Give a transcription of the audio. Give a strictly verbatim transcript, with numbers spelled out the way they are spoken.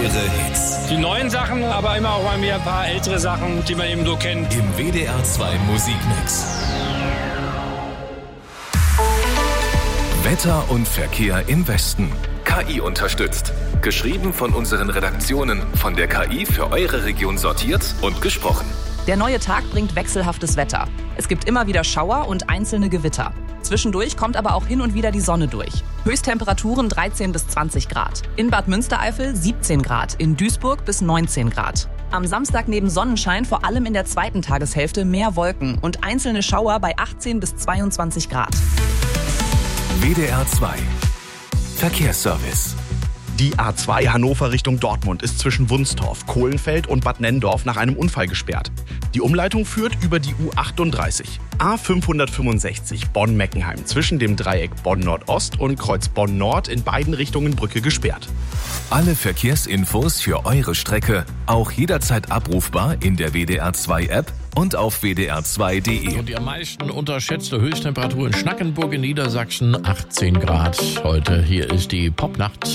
Ihre Hits. Die neuen Sachen, aber immer auch mal wieder ein paar ältere Sachen, die man eben so kennt. Im W D R zwei Musikmix. Wetter und Verkehr im Westen. K I unterstützt. Geschrieben von unseren Redaktionen, von der K I für eure Region sortiert und gesprochen. Der neue Tag bringt wechselhaftes Wetter. Es gibt immer wieder Schauer und einzelne Gewitter. Zwischendurch kommt aber auch hin und wieder die Sonne durch. Höchsttemperaturen dreizehn bis zwanzig Grad. In Bad Münstereifel siebzehn Grad, in Duisburg bis neunzehn Grad. Am Samstag neben Sonnenschein vor allem in der zweiten Tageshälfte mehr Wolken und einzelne Schauer bei achtzehn bis zweiundzwanzig Grad. W D R zwei Verkehrsservice. Die A zwei Hannover Richtung Dortmund ist zwischen Wunstorf, Kohlenfeld und Bad Nenndorf nach einem Unfall gesperrt. Die Umleitung führt über die U achtunddreißig. A fünfhundertfünfundsechzig Bonn-Meckenheim zwischen dem Dreieck Bonn-Nordost und Kreuz Bonn-Nord in beiden Richtungen Brücke gesperrt. Alle Verkehrsinfos für eure Strecke auch jederzeit abrufbar in der W D R zwei App und auf w d r zwei punkt d e. Und die am meisten unterschätzte Höchsttemperatur in Schnackenburg in Niedersachsen, achtzehn Grad. Heute hier ist die Popnacht.